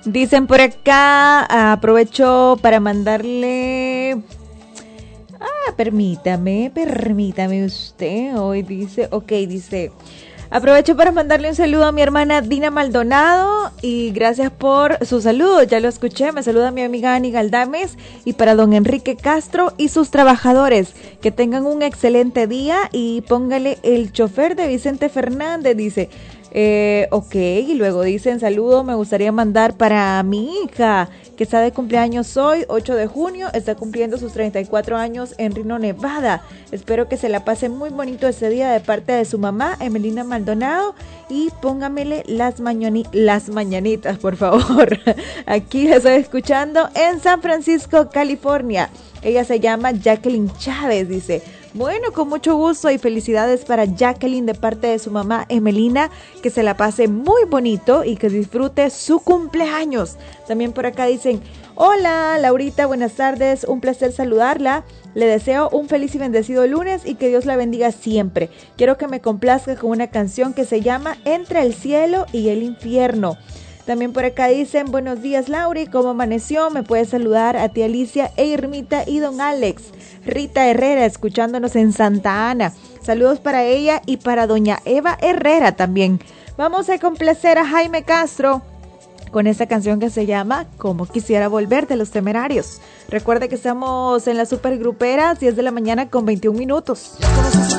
Dicen por acá, aprovecho para mandarle... permítame usted, hoy dice, dice... Aprovecho para mandarle un saludo a mi hermana Dina Maldonado y gracias por su saludo, ya lo escuché, me saluda mi amiga Ani Galdames y para don Enrique Castro y sus trabajadores, que tengan un excelente día y póngale el chofer de Vicente Fernández, dice. Y luego dicen saludo, me gustaría mandar para mi hija que está de cumpleaños hoy, 8 de junio, está cumpliendo sus 34 años en Reno, Nevada. Espero que se la pase muy bonito ese día de parte de su mamá, Emelina Maldonado, y póngamele las mañanitas, por favor. Aquí la estoy escuchando en San Francisco, California. Ella se llama Jacqueline Chávez, dice. Bueno, con mucho gusto y felicidades para Jacqueline de parte de su mamá Emelina, que se la pase muy bonito y que disfrute su cumpleaños. También por acá dicen, hola Laurita, buenas tardes, un placer saludarla. Le deseo un feliz y bendecido lunes y que Dios la bendiga siempre. Quiero que me complazca con una canción que se llama Entre el cielo y el infierno. También por acá dicen, buenos días Lauri, ¿cómo amaneció? Me puedes saludar a tía Alicia, Irmita y don Alex. Rita Herrera, escuchándonos en Santa Ana. Saludos para ella y para doña Eva Herrera también. Vamos a complacer a Jaime Castro con esta canción que se llama Como quisiera volver de Los Temerarios. Recuerde que estamos en la Supergrupera, 10 de la mañana con 21 minutos.